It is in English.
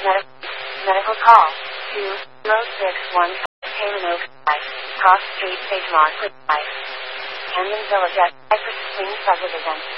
Medical call 2061 Cayman Oaks Drive, Cross Street, Sagemont, Camden Village at Cypress Swing Subdivision.